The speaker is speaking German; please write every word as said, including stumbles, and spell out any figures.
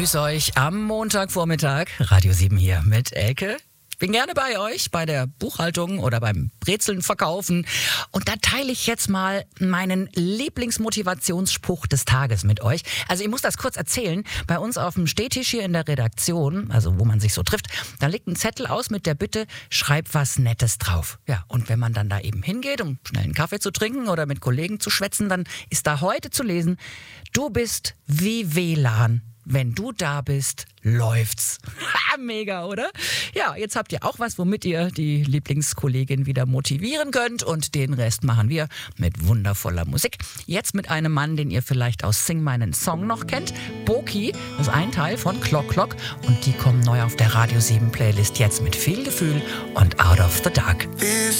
grüße euch am Montagvormittag. Radio sieben hier mit Elke. Bin gerne bei euch, bei der Buchhaltung oder beim Brezeln verkaufen. Und da teile ich jetzt mal meinen Lieblingsmotivationsspruch des Tages mit euch. Also ich muss das kurz erzählen. Bei uns auf dem Stehtisch hier in der Redaktion, also wo man sich so trifft, da liegt ein Zettel aus mit der Bitte, schreib was Nettes drauf. Ja, und wenn man dann da eben hingeht, um schnell einen Kaffee zu trinken oder mit Kollegen zu schwätzen, dann ist da heute zu lesen, du bist wie W L A N. Wenn du da bist, läuft's. Ha, mega, oder? Ja, jetzt habt ihr auch was, womit ihr die Lieblingskollegin wieder motivieren könnt. Und den Rest machen wir mit wundervoller Musik. Jetzt mit einem Mann, den ihr vielleicht aus Sing meinen Song noch kennt. Boki, das ist ein Teil von Clock Clock. Und die kommen neu auf der Radio sieben Playlist jetzt mit viel Gefühl und Out of the Dark.